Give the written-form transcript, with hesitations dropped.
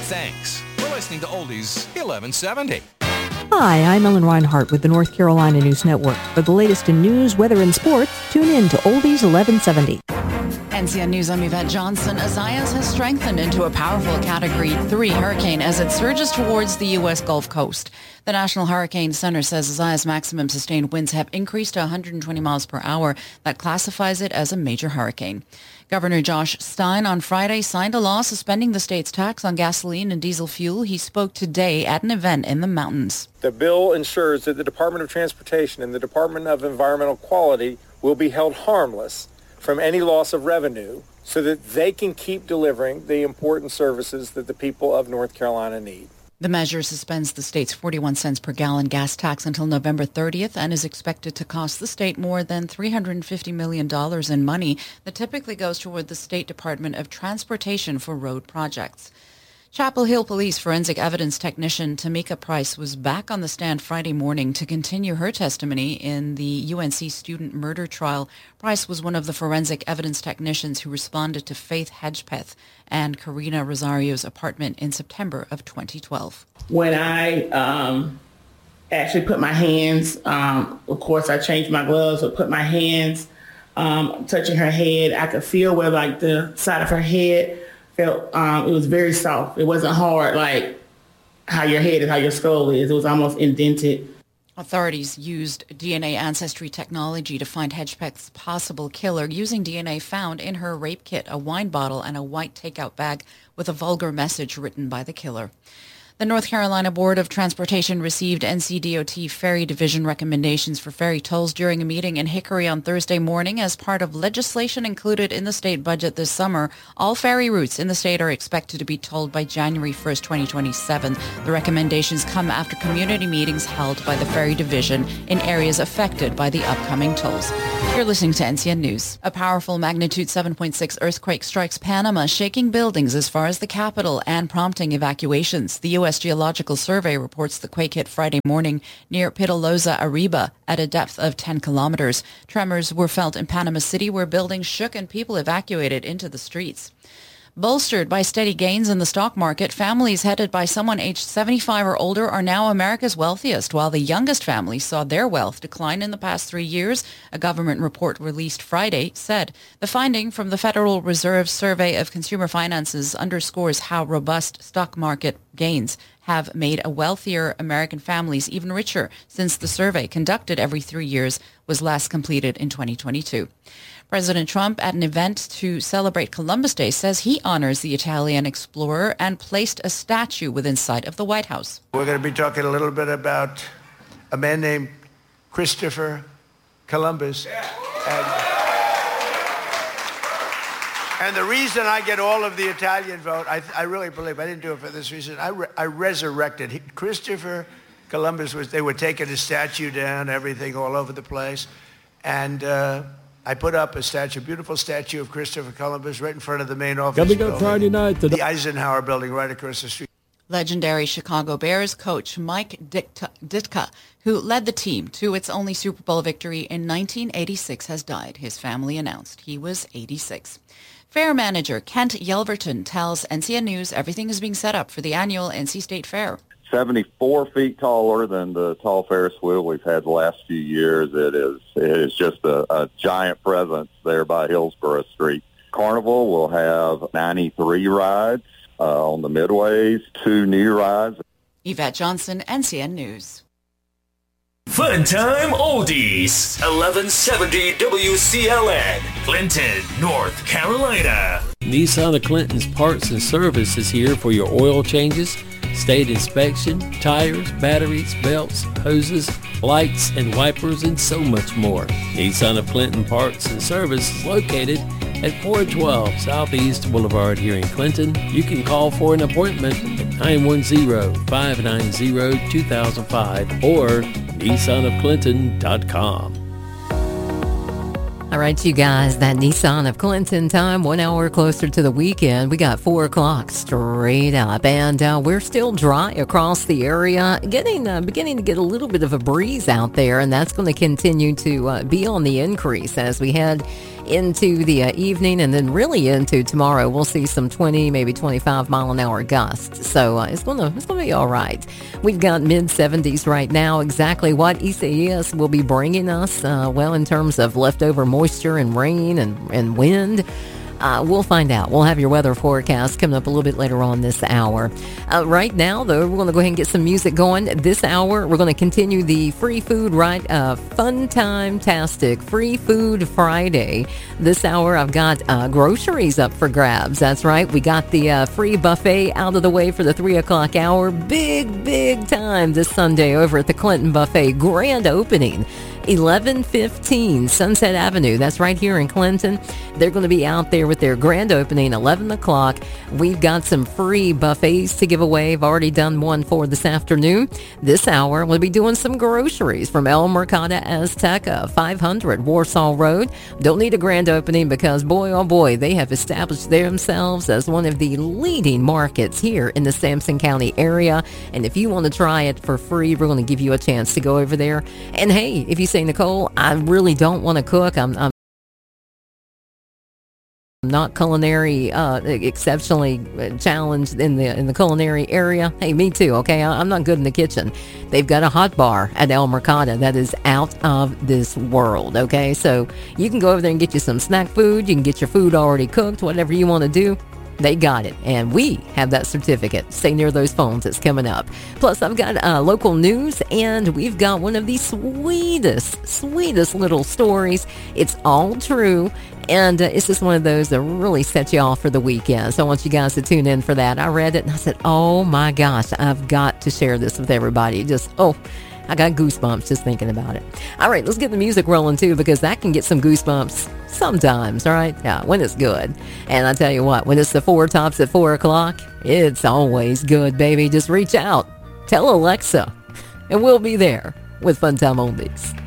Thanks for listening to Oldies 1170. Hi, I'm Ellen Reinhart with the North Carolina News Network. For the latest in news, weather, and sports, tune in to Oldies 1170. NCN News, I'm Yvette Johnson. Isaias has strengthened into a powerful Category 3 hurricane as it surges towards the U.S. Gulf Coast. The National Hurricane Center says Isaias' maximum sustained winds have increased to 120 miles per hour. That classifies it as a major hurricane. Governor Josh Stein on Friday signed a law suspending the state's tax on gasoline and diesel fuel. He spoke today at an event in the mountains. The bill ensures that the Department of Transportation and the Department of Environmental Quality will be held harmless from any loss of revenue so that they can keep delivering the important services that the people of North Carolina need. The measure suspends the state's 41 cents per gallon gas tax until November 30th and is expected to cost the state more than $350 million in money that typically goes toward the State Department of Transportation for road projects. Chapel Hill Police forensic evidence technician Tamika Price was back on the stand Friday morning to continue her testimony in the UNC student murder trial. Price was one of the forensic evidence technicians who responded to Faith Hedgepeth and Karina Rosario's apartment in September of 2012. When I actually put my hands, of course I changed my gloves, but put my hands touching her head, I could feel where like the side of her head felt, it was very soft. It wasn't hard like how your head is, how your skull is. It was almost indented. Authorities used DNA ancestry technology to find Hedgepeth's possible killer using DNA found in her rape kit, a wine bottle, and a white takeout bag with a vulgar message written by the killer. The North Carolina Board of Transportation received NCDOT Ferry Division recommendations for ferry tolls during a meeting in Hickory on Thursday morning as part of legislation included in the state budget this summer. All ferry routes in the state are expected to be tolled by January 1st, 2027. The recommendations come after community meetings held by the Ferry Division in areas affected by the upcoming tolls. You're listening to NCN News. A powerful magnitude 7.6 earthquake strikes Panama, shaking buildings as far as the capital and prompting evacuations. The U.S. Geological Survey reports the quake hit Friday morning near Pitalosa, Arriba, at a depth of 10 kilometers. Tremors were felt in Panama City, where buildings shook and people evacuated into the streets. Bolstered by steady gains in the stock market, families headed by someone aged 75 or older are now America's wealthiest, while the youngest families saw their wealth decline in the past 3 years. A government report released Friday said the finding from the Federal Reserve Survey of Consumer Finances underscores how robust stock market gains have made a wealthier American families even richer since the survey, conducted every 3 years, was last completed in 2022. President Trump, at an event to celebrate Columbus Day, says he honors the Italian explorer and placed a statue within sight of the White House. We're going to be talking a little bit about a man named Christopher Columbus. And the reason I get all of the Italian vote, I really believe, I didn't do it for this reason, I resurrected. Christopher Columbus they were taking his statue down, everything all over the place. And I put up a statue, a beautiful statue of Christopher Columbus right in front of the main office Coming building. up Friday night. The Eisenhower building right across the street. Legendary Chicago Bears coach Mike Ditka, who led the team to its only Super Bowl victory in 1986, has died. His family announced he was 86. Fair manager Kent Yelverton tells NCN News everything is being set up for the annual NC State Fair. 74 feet taller than the tall Ferris wheel we've had the last few years. It is just a giant presence there by Hillsborough Street. Carnival will have 93 rides on the midways, 2 new rides. Yvette Johnson, NCN News. Fun Time Oldies, 1170 WCLN, Clinton, North Carolina. Nissan of Clinton's Parts and Service is here for your oil changes, state inspection, tires, batteries, belts, hoses, lights, and wipers, and so much more. Nissan of Clinton Parts and Service is located at 412 Southeast Boulevard here in Clinton. You can call for an appointment at 910-590-2005 or nissanofclinton.com. All right, you guys, that Nissan of Clinton time, 1 hour closer to the weekend. We got 4 o'clock straight up, and we're still dry across the area, beginning to get a little bit of a breeze out there, and that's going to continue to be on the increase as we head into the evening, and then really into tomorrow. We'll see some 20, maybe 25 mile an hour gusts. So it's gonna be all right. We've got mid 70s right now. Exactly what Isaias will be bringing us, in terms of leftover moisture and rain and wind. We'll find out. We'll have your weather forecast coming up a little bit later on this hour. Right now, though, we're going to go ahead and get some music going. This hour, we're going to continue the free food, fun time-tastic Free Food Friday. This hour, I've got groceries up for grabs. That's right. We got the free buffet out of the way for the 3 o'clock hour. Big time this Sunday over at the Clinton Buffet. Grand opening. 1115 Sunset Avenue. That's right here in Clinton. They're going to be out there with their grand opening, 11 o'clock. We've got some free buffets to give away. I've already done one for this afternoon. This hour, we'll be doing some groceries from El Mercado Azteca, 500 Warsaw Road. Don't need a grand opening because, boy, oh boy, they have established themselves as one of the leading markets here in the Sampson County area. And if you want to try it for free, we're going to give you a chance to go over there. And hey, if you say, Nicole, I really don't want to cook. I'm not culinary exceptionally challenged in the culinary area. Hey, me too. Okay, I'm not good in the kitchen. They've got a hot bar at El Mercado that is out of this world. Okay, so you can go over there and get you some snack food. You can get your food already cooked, whatever you want to do. They got it, and we have that certificate. Stay near those phones. It's coming up. Plus, I've got local news, and we've got one of the sweetest little stories. It's all true, and it's just one of those that really set you off for the weekend. So I want you guys to tune in for that. I read it, and I said, oh, my gosh, I've got to share this with everybody. I got goosebumps just thinking about it. All right, let's get the music rolling, too, because that can get some goosebumps sometimes, right? Yeah, when it's good. And I tell you what, when it's the 4 Tops at 4 o'clock, it's always good, baby. Just reach out. Tell Alexa, and we'll be there with Fun Time Oldies.